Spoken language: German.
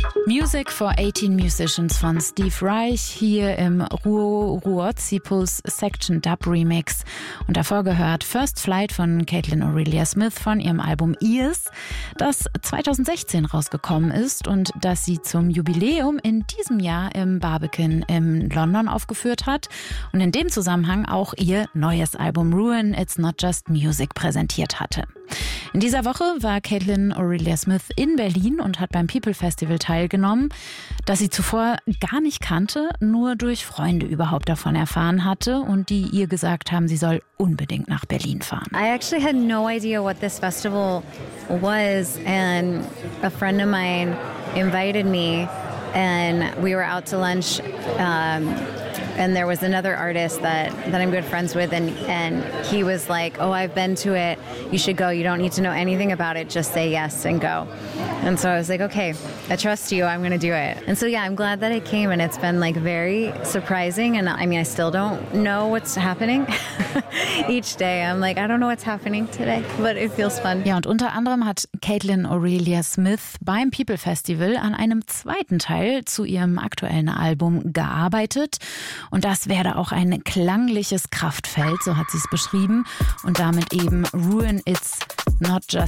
Music for 18 Musicians von Steve Reich hier im Ruotsi-Puls Section Dub Remix. Und davor gehört First Flight von Caitlin Aurelia Smith von ihrem Album Ears, das 2016 rausgekommen ist und das sie zum Jubiläum in diesem Jahr im Barbican in London aufgeführt hat und in dem Zusammenhang auch ihr neues Album Ruin It's Not Just Music präsentiert hatte. In dieser Woche war Caitlin Aurelia Smith in Berlin und hat beim People Festival teilgenommen, das sie zuvor gar nicht kannte, nur durch Freunde überhaupt davon erfahren hatte und die ihr gesagt haben, sie soll unbedingt nach Berlin fahren. I actually had no idea what this festival was, and a friend of mine invited me and we were out to lunch. And there was another artist that I'm good friends with, and he was like, oh, I've been to it, you should go, you don't need to know anything about it, just say yes and go. And so I was like, okay, I trust you, I'm gonna do it. And so yeah, I'm glad that I came, and it's been like very surprising, and I mean, I still don't know what's happening. Each day I'm like, I don't know what's happening today, but it feels fun. Ja, und unter anderem hat Caitlin Aurelia Smith beim People Festival an einem zweiten Teil zu ihrem aktuellen Album gearbeitet. Und das werde auch ein klangliches Kraftfeld, so hat sie es beschrieben. Und damit eben Ruin It's Not Just